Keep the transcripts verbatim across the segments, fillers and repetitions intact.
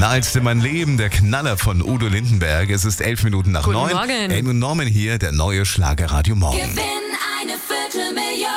Knallste mein Leben, der Knaller von Udo Lindenberg. Es ist elf Minuten nach Guten neun. Morgen. Amy und Norman hier, der neue Schlagerradio Morgen. Gewinn eine Viertelmillion.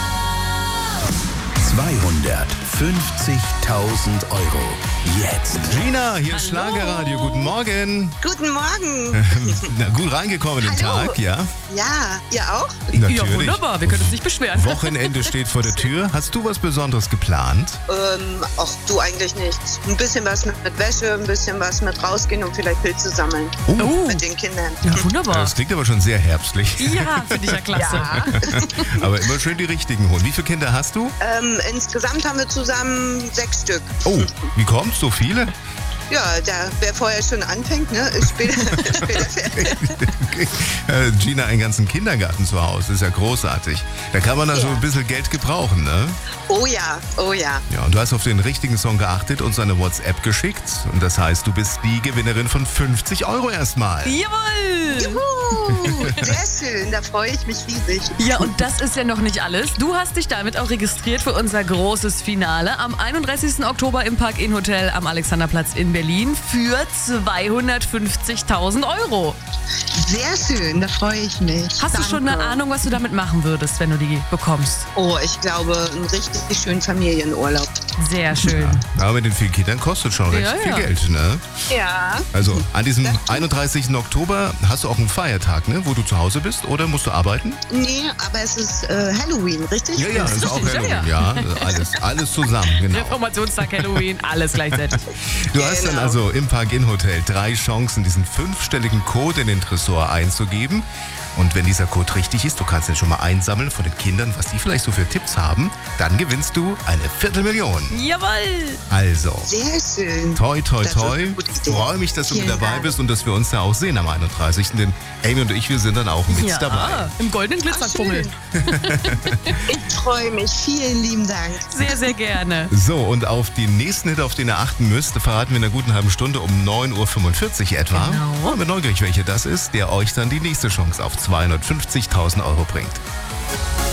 zweihundertfünfzigtausend Euro. Jetzt. Gina, hier ist Hallo. Schlagerradio. Guten Morgen. Guten Morgen. Na, gut reingekommen den Hallo. Tag, ja? Ja, ihr auch? Natürlich. Ja, wunderbar. Wir können uns nicht beschweren. Wochenende steht vor der Tür. Hast du was Besonderes geplant? Ähm, ach du eigentlich nichts. Ein bisschen was mit, mit Wäsche, ein bisschen was mit rausgehen und vielleicht Pilze sammeln Oh, mit den Kindern. ja, wunderbar. Das klingt aber schon sehr herbstlich. Ja, finde ich ja klasse. Ja. Aber immer schön die richtigen holen. Wie viele Kinder hast du? Ähm, insgesamt haben wir zusammen sechs Stück. Oh, wie kommt's? So viele? Ja, der, wer vorher schon anfängt, ne, ist später, später fertig. Äh, Gina, einen ganzen Kindergarten zu Hause, ist ja großartig. Da kann man also Ja. ein bisschen Geld gebrauchen, ne? Oh ja, oh ja. Ja, und du hast auf den richtigen Song geachtet und seine WhatsApp geschickt. Und das heißt, du bist die Gewinnerin von fünfzig Euro erstmal. Jawohl! Juhu, sehr schön, da freue ich mich riesig. Ja, und das ist ja noch nicht alles. Du hast dich damit auch registriert für unser großes Finale am einunddreißigsten Oktober im Park-In Hotel am Alexanderplatz in Berlin für zweihundertfünfzigtausend Euro. Sehr schön, da freue ich mich. Hast du Danke. schon eine Ahnung, was du damit machen würdest, wenn du die bekommst? Oh, ich glaube, einen richtig schönen Familienurlaub. Sehr schön. Aber mit den vielen Kindern kostet schon recht Ja, viel ja. Geld, ne? Ja. Also an diesem einunddreißigsten Oktober hast du auch einen Feiertag, ne? Wo du zu Hause bist oder musst du arbeiten? Nee, aber es ist äh, Halloween, richtig? Ja, ja, das ist auch richtig, ja, Halloween, ja. Alles, alles zusammen, genau. Reformationstag, Halloween, alles gleichzeitig. Du hast dann Genau. also im Park-In Hotel drei Chancen, diesen fünfstelligen Code in den Tresor einzugeben. Und wenn dieser Code richtig ist, du kannst den schon mal einsammeln von den Kindern, was die vielleicht so für Tipps haben, dann gewinnst du eine Viertelmillion. Jawohl! Also, Sehr schön. toi, toi, Das ist toi. eine gute Idee. Freue mich, dass du mit Vielen dabei Dank. bist und dass wir uns da auch sehen am einunddreißigsten Denn Amy und ich, wir sind dann auch mit Ja, dabei. im goldenen Glitzerpummel. Ich freue mich. Vielen lieben Dank. Sehr, sehr gerne. So, und auf den nächsten Hit, auf den ihr achten müsst, verraten wir in einer guten halben Stunde um neun Uhr fünfundvierzig etwa. Genau. Ich bin neugierig, welcher das ist, der euch dann die nächste Chance auf zweihundertfünfzigtausend Euro bringt.